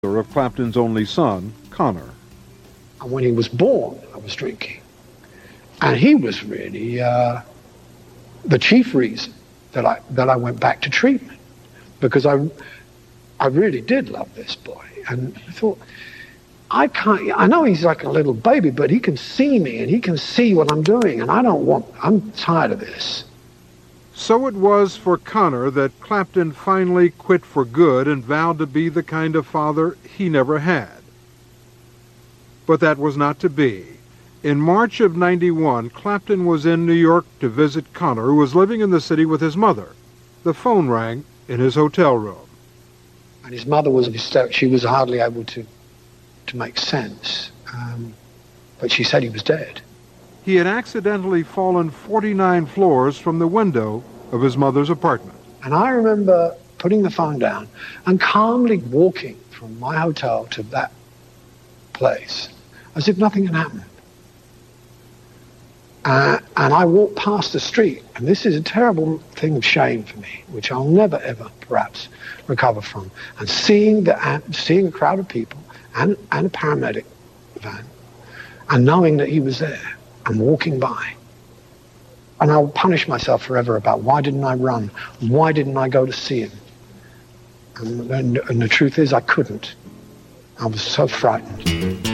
of Clapton's only son, Conor. And when he was born, I was drinking. And he was really the chief reason that I went back to treatment, because I really did love this boy. And I thought, I know he's like a little baby, but he can see me and he can see what I'm doing, and I'm tired of this. So it was for Conor that Clapton finally quit for good and vowed to be the kind of father he never had. But that was not to be. In March of '91, Clapton was in New York to visit Conor, who was living in the city with his mother. The phone rang in his hotel room. And his mother was hysterical. She was hardly able to make sense. But she said he was dead. He had accidentally fallen 49 floors from the window of his mother's apartment. And I remember putting the phone down and calmly walking from my hotel to that place as if nothing had happened. And I walked past the street, and this is a terrible thing of shame for me, which I'll never, ever, perhaps, recover from. And seeing a crowd of people and a paramedic van, and knowing that he was there, and walking by. And I'll punish myself forever about why didn't I run? Why didn't I go to see him? And the truth is I couldn't. I was so frightened.